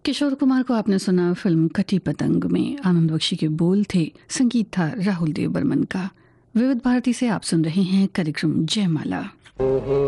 किशोर कुमार को आपने सुना फिल्म कटी पतंग में। आनंद बख्शी के बोल थे, संगीत था राहुल देव बर्मन का। विविध भारती से आप सुन रहे हैं कार्यक्रम जयमाला।